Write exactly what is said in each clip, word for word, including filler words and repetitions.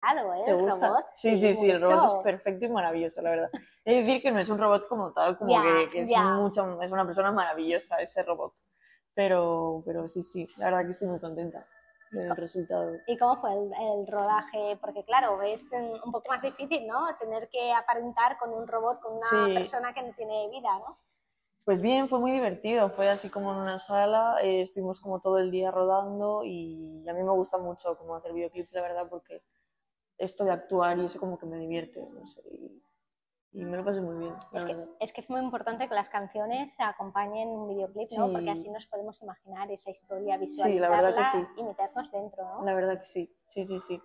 encantado, ¿eh? ¿Te El gusta? robot. Sí, sí, sí, el robot es mucho. perfecto y maravilloso, la verdad. He de decir que no es un robot como tal, como Ya, que, que es ya. mucho, es una persona maravillosa ese robot. Pero, pero sí, sí, la verdad que estoy muy contenta del resultado. ¿Y cómo fue el, el rodaje? Porque claro, es un, un poco más difícil, ¿no? Tener que aparentar con un robot, con una Sí, persona que no tiene vida, ¿no? pues bien, fue muy divertido, fue así como en una sala, eh, estuvimos como todo el día rodando y a mí me gusta mucho como hacer videoclips, la verdad, porque esto de actuar y eso como que me divierte, no sé, y, y me lo pasé muy bien, la Es que, verdad. es que es muy importante que las canciones acompañen un videoclip, ¿no? Porque así Sí, nos podemos imaginar esa historia, sí, la verdad que visualizarla sí, y meternos dentro, ¿no? la verdad que sí, sí, sí, sí.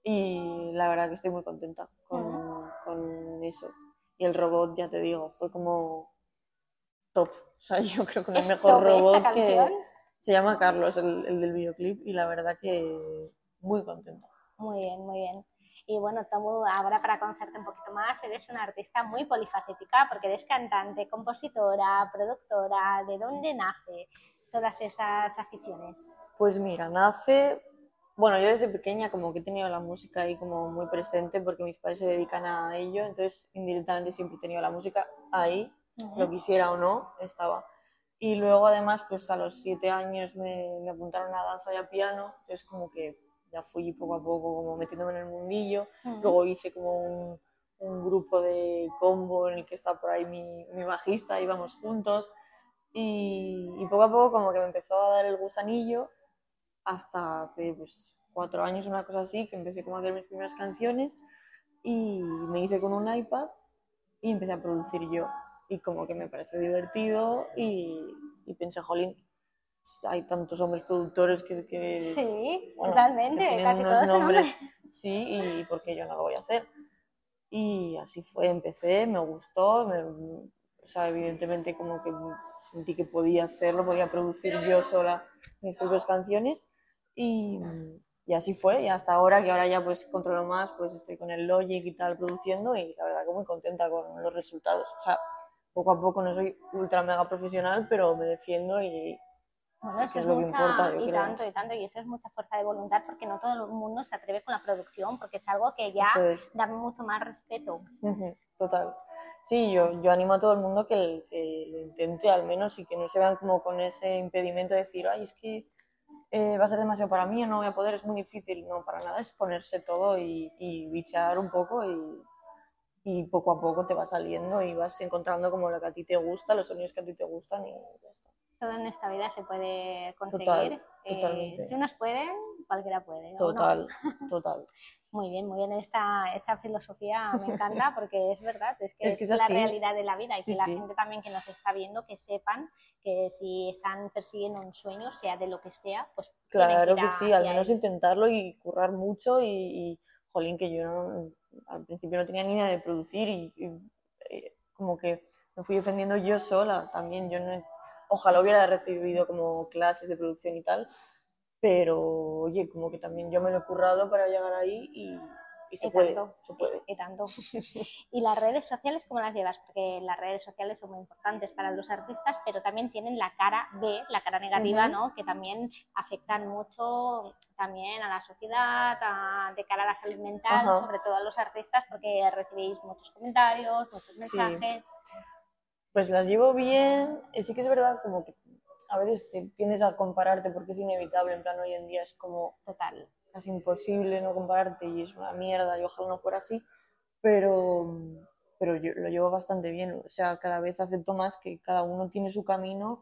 Y la verdad que estoy muy contenta Mm. con, con eso. Y el robot, ya te digo, fue como top. O sea, yo creo que no hay Es mejor top esta robot canción. que... Se llama Carlos, el, el del videoclip, y la verdad que muy contenta. Muy bien, muy bien. Y bueno, Tomu, ahora para conocerte un poquito más, eres una artista muy polifacética porque eres cantante, compositora, productora. ¿De dónde nace todas esas aficiones? Pues mira, nace... Bueno, yo desde pequeña como que he tenido la música ahí como muy presente porque mis padres se dedican a ello, entonces indirectamente siempre he tenido la música ahí, lo Uh-huh. quisiera o no, estaba. Y luego además, pues a los siete años me, me apuntaron a danza y a piano, entonces como que ya fui poco a poco como metiéndome en el mundillo. Uh-huh. Luego hice como un, un grupo de combo en el que está por ahí mi, mi bajista, íbamos juntos. Y, y poco a poco como que me empezó a dar el gusanillo hasta hace pues, cuatro años, una cosa así, que empecé como a hacer mis primeras canciones y me hice con un iPad y empecé a producir yo. Y como que me pareció divertido y, y pensé, jolín, hay tantos hombres productores que, que, Sí, bueno, es que totalmente. tienen Casi unos todos son hombres. nombres, sí, y ¿por qué yo no lo voy a hacer? Y así fue, empecé, me gustó, me, o sea, evidentemente como que sentí que podía hacerlo, podía producir yo sola mis propias canciones y, y así fue, y hasta ahora, que ahora ya pues controlo más, pues estoy con el Logic y tal produciendo y la verdad que muy contenta con los resultados. O sea, poco a poco no soy ultra mega profesional, pero me defiendo y, Bueno, y que eso es es lo que importa, mucha, yo y creo. tanto, y tanto, y eso es mucha fuerza de voluntad porque no todo el mundo se atreve con la producción porque es algo que ya Eso es. da mucho más respeto. Ujú, total. Sí, yo, yo animo a todo el mundo que, el- que lo intente al menos y que no se vean como con ese impedimento de decir, ay, es que eh, va a ser demasiado para mí, no voy a poder, es muy difícil. No, para nada, es ponerse todo y, y bichear un poco y, y poco a poco te va saliendo y vas encontrando como lo que a ti te gusta, los sonidos que a ti te gustan y ya está. Todo en esta vida se puede Total, conseguir. Eh, si totalmente. unos pueden, cualquiera puede, ¿o no? Total, total. Muy bien, muy bien. Esta, esta filosofía me encanta porque es verdad, es que Es que es es la así. realidad de la vida y Sí, que la sí. gente también que nos está viendo, que sepan que si están persiguiendo un sueño, sea de lo que sea, pues tienen que Claro ir que sí, al hacia menos él. intentarlo y currar mucho y, y, jolín, que yo no- al principio no tenía ni idea de producir y, y, eh, como que me fui defendiendo yo sola también. Yo no, ojalá hubiera recibido como clases de producción y tal, pero oye, como que también yo me lo he currado para llegar ahí y, y se Y puede, tanto, se y, puede. y tanto. ¿Y las redes sociales cómo las llevas? Porque las redes sociales son muy importantes para los artistas, pero también tienen la cara B, la cara negativa, Ujú. ¿no? Que también afectan mucho también a la sociedad, a, de cara a la salud mental, Ajá, sobre todo a los artistas, porque recibís muchos comentarios, muchos sí. mensajes. Pues las llevo bien, y sí que es verdad como que a veces te tiendes a compararte porque es inevitable, en plan hoy en día es como Total. casi imposible no compararte y es una mierda y ojalá no fuera así, pero, pero yo lo llevo bastante bien, o sea, cada vez acepto más que cada uno tiene su camino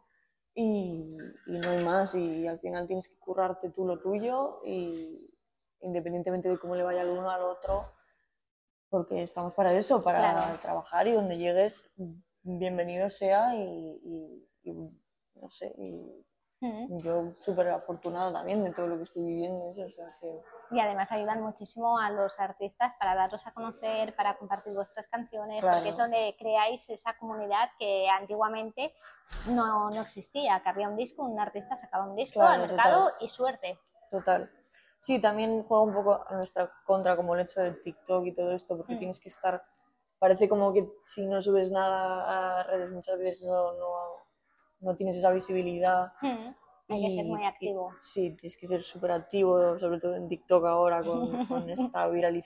y, y no hay más y al final tienes que currarte tú lo tuyo y independientemente de cómo le vaya al uno al otro, porque estamos para eso, para Claro. trabajar y donde llegues, bienvenido sea y, y- y, no sé, y Mm. yo súper afortunada también de todo lo que estoy viviendo, o sea que Y además ayudan muchísimo a los artistas para daros a conocer, para compartir vuestras canciones, porque es claro, donde creáis esa comunidad que antiguamente no, no existía, que había un disco, un artista sacaba un disco al claro, total, mercado y suerte. total. Sí, también juega un poco a nuestra contra como el hecho del TikTok y todo esto, porque Mm. tienes que estar, parece como que si no subes nada a redes muchas veces no, no, no tienes esa visibilidad. Mm. Hay que ser Y, muy y activo. sí, tienes que ser súper activo, sobre todo en TikTok ahora con, con esta viralización